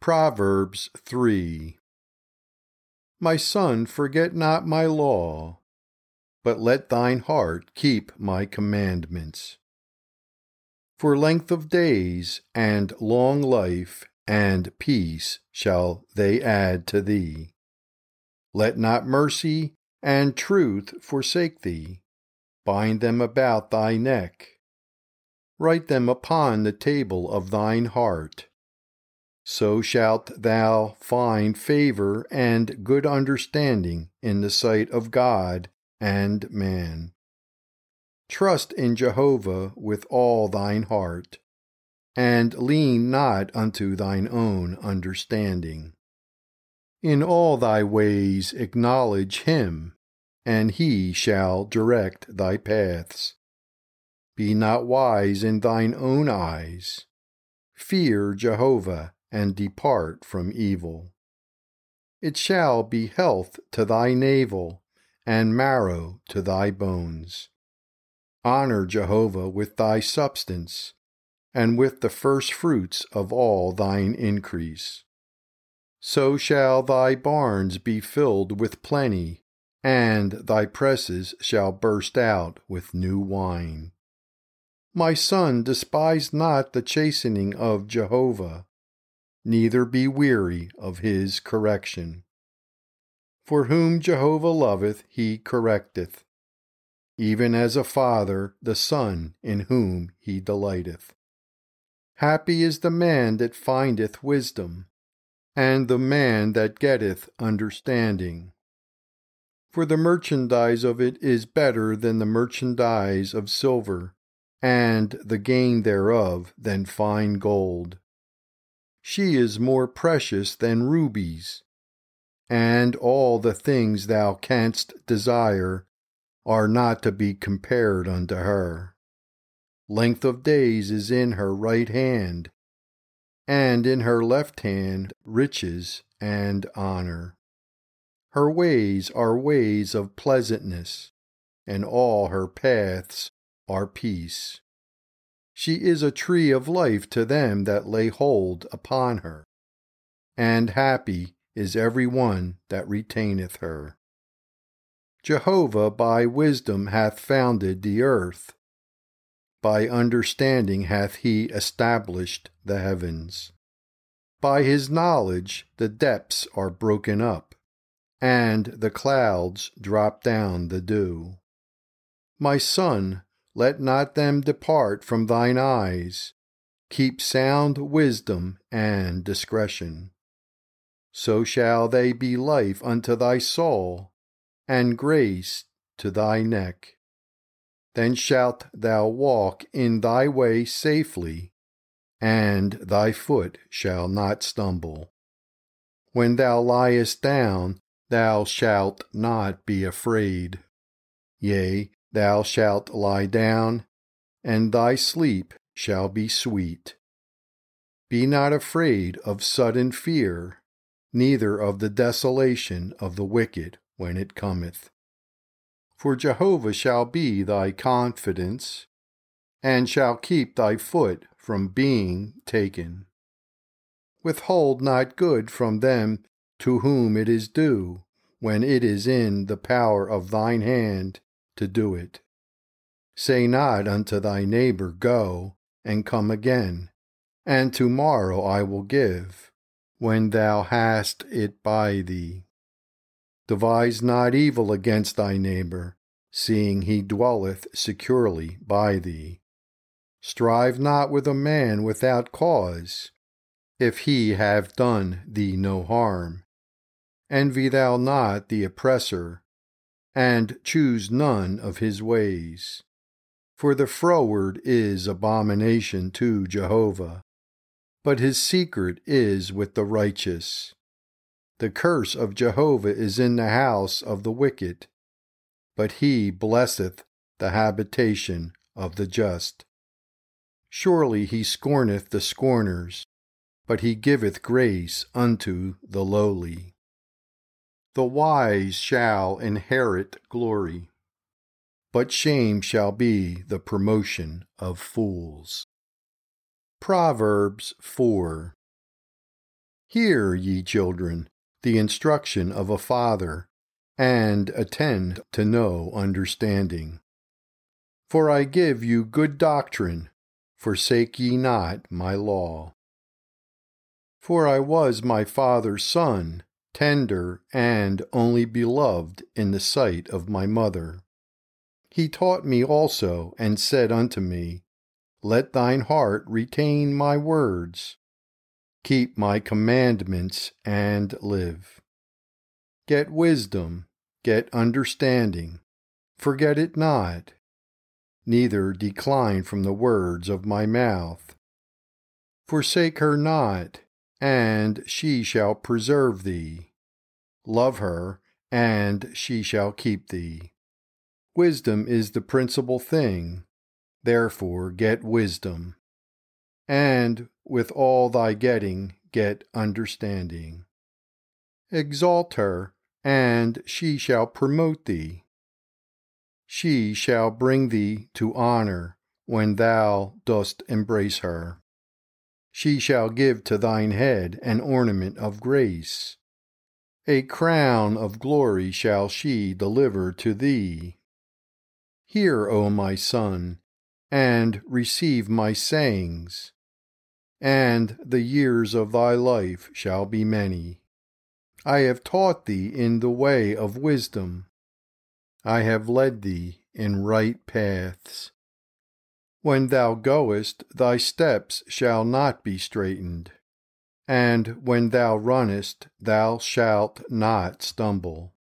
Proverbs 3. My son, forget not my law, but let thine heart keep my commandments. For length of days and long life and peace shall they add to thee. Let not mercy and truth forsake thee. Bind them about thy neck. Write them upon the table of thine heart. So shalt thou find favor and good understanding in the sight of God and man. Trust in Jehovah with all thine heart, and lean not unto thine own understanding. In all thy ways acknowledge him, and he shall direct thy paths. Be not wise in thine own eyes. Fear Jehovah, and depart from evil. It shall be health to thy navel, and marrow to thy bones. Honor Jehovah with thy substance, and with the firstfruits of all thine increase. So shall thy barns be filled with plenty, and thy presses shall burst out with new wine. My son, despise not the chastening of Jehovah, neither be weary of his correction. For whom Jehovah loveth he correcteth, even as a father the son in whom he delighteth. Happy is the man that findeth wisdom, and the man that getteth understanding. For the merchandise of it is better than the merchandise of silver, and the gain thereof than fine gold. She is more precious than rubies, and all the things thou canst desire are not to be compared unto her. Length of days is in her right hand, and in her left hand riches and honor. Her ways are ways of pleasantness, and all her paths are peace. She is a tree of life to them that lay hold upon her, and happy is every one that retaineth her. Jehovah by wisdom hath founded the earth. By understanding hath he established the heavens. By his knowledge the depths are broken up, and the clouds drop down the dew. My son, let not them depart from thine eyes. Keep sound wisdom and discretion. So shall they be life unto thy soul, and grace to thy neck. Then shalt thou walk in thy way safely, and thy foot shall not stumble. When thou liest down, thou shalt not be afraid. Yea, thou shalt lie down, and thy sleep shall be sweet. Be not afraid of sudden fear, neither of the desolation of the wicked when it cometh. For Jehovah shall be thy confidence, and shall keep thy foot from being taken. Withhold not good from them to whom it is due, when it is in the power of thine hand to do it. Say not unto thy neighbor, Go, and come again, and tomorrow I will give, when thou hast it by thee. Devise not evil against thy neighbor, seeing he dwelleth securely by thee. Strive not with a man without cause, if he have done thee no harm. Envy thou not the oppressor, and choose none of his ways. For the froward is abomination to Jehovah, but his secret is with the righteous. The curse of Jehovah is in the house of the wicked, but he blesseth the habitation of the just. Surely he scorneth the scorners, but he giveth grace unto the lowly. The wise shall inherit glory, but shame shall be the promotion of fools. Proverbs 4. Hear, ye children, the instruction of a father, and attend to know understanding. For I give you good doctrine, forsake ye not my law. For I was my father's son, tender and only beloved in the sight of my mother. He taught me also, and said unto me, Let thine heart retain my words. Keep my commandments and live. Get wisdom, get understanding, forget it not, neither decline from the words of my mouth. Forsake her not, and she shall preserve thee. Love her, and she shall keep thee. Wisdom is the principal thing, therefore get wisdom. And with all thy getting, get understanding. Exalt her, and she shall promote thee. She shall bring thee to honor when thou dost embrace her. She shall give to thine head an ornament of grace. A crown of glory shall she deliver to thee. Hear, O my son, and receive my sayings, and the years of thy life shall be many. I have taught thee in the way of wisdom. I have led thee in right paths. When thou goest, thy steps shall not be straitened, and when thou runnest, thou shalt not stumble.